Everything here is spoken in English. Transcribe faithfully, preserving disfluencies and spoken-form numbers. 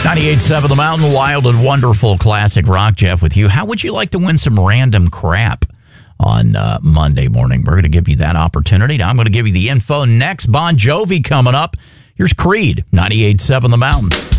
ninety-eight point seven The Mountain, wild and wonderful classic rock. Jeff with you. How would you like to win some random crap on uh, Monday morning? We're going to give you that opportunity. Now I'm going to give you the info next. Bon Jovi coming up. Here's Creed, ninety-eight point seven The Mountain.